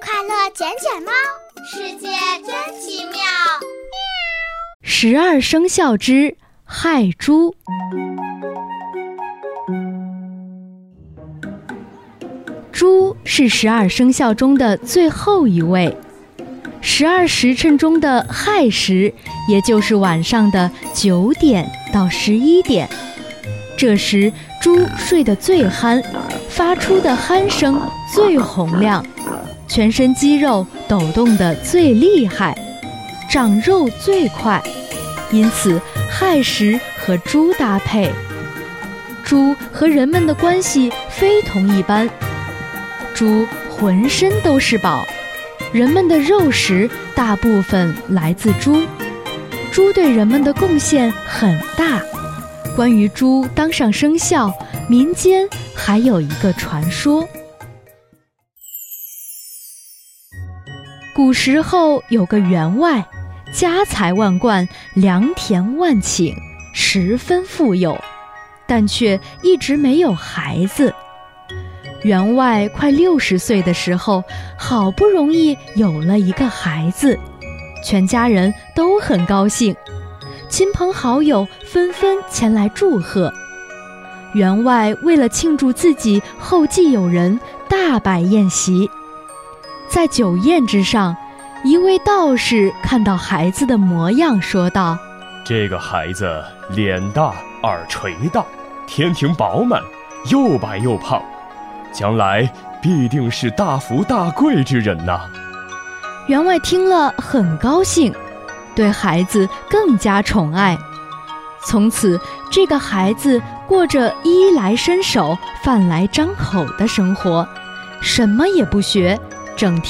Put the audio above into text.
快乐捡捡猫，世界真奇妙。 12生肖之亥猪。猪是12生肖中的最后一位，12时辰中的亥时，也就是晚上的9点到11点，这时猪睡得最酣，发出的鼾声最洪亮，全身肌肉抖动得最厉害，长肉最快，因此亥时和猪搭配。猪和人们的关系非同一般，猪浑身都是宝，人们的肉食大部分来自猪，猪对人们的贡献很大。关于猪当上生肖，民间还有一个传说。古时候有个员外，家财万贯，良田万顷，十分富有，但却一直没有孩子。员外快60岁的时候，好不容易有了一个孩子，全家人都很高兴，亲朋好友纷纷前来祝贺。员外为了庆祝自己后继有人，大摆宴席。在酒宴之上，一位道士看到孩子的模样，说道： 这个孩子脸大耳垂大，天庭饱满，又白又胖，将来必定是大富大贵之人呐。 员外听了很高兴，对孩子更加宠爱。从此这个孩子过着衣来伸手饭来张口的生活，什么也不学，整天